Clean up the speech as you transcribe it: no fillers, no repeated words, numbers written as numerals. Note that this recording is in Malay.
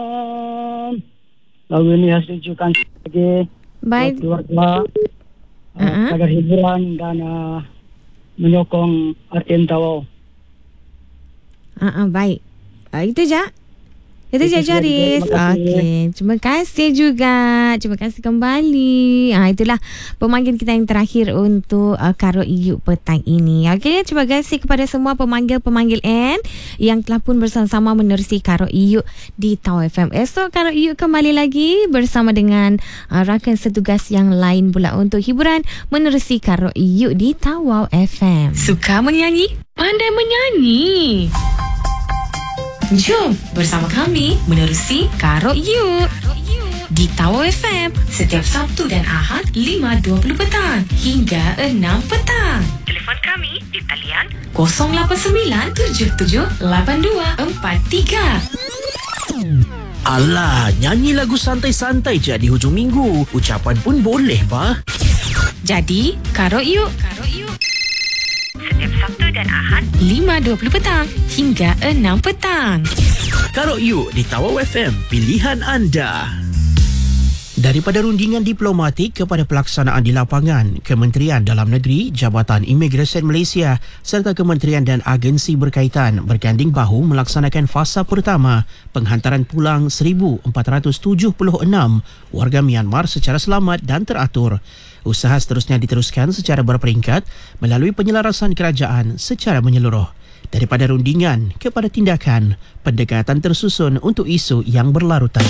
Lagu ini harus ditujukan sebagai Baik. keluarga agar hiburan dan menyokong RTM Tawau. Baik. Itu je. Itu je, Jaris. Okey. Terima kasih juga. Terima kasih kembali. Itulah pemanggil kita yang terakhir untuk Karo Iyuk petang ini. Okey. Terima kasih kepada semua pemanggil-pemanggil N yang telah pun bersama-sama menerusi Karo Iyuk di Tawau FM. Esok Karo Iyuk kembali lagi bersama dengan rakan setugas yang lain pula untuk hiburan menerusi Karo Iyuk di Tawau FM. Suka menyanyi? Pandai menyanyi. Jom bersama kami menerusi Karo Iyuk di Tawau FM setiap Sabtu dan Ahad 5.20 petang hingga 6 petang. Telefon kami di talian 089778243. Alah, nyanyi lagu santai-santai je di hujung minggu. Ucapan pun boleh, bah. Jadi, Karo Iyuk setiap Sabtu dan Ahad 5.20 petang hingga 6 petang. Karo Iyuk di Tawau FM, pilihan anda. Daripada rundingan diplomatik kepada pelaksanaan di lapangan, Kementerian Dalam Negeri, Jabatan Imigresen Malaysia serta kementerian dan agensi berkaitan berganding bahu melaksanakan fasa pertama penghantaran pulang 1,476 warga Myanmar secara selamat dan teratur. Usaha seterusnya diteruskan secara berperingkat melalui penyelarasan kerajaan secara menyeluruh. Daripada rundingan kepada tindakan, pendekatan tersusun untuk isu yang berlarutan.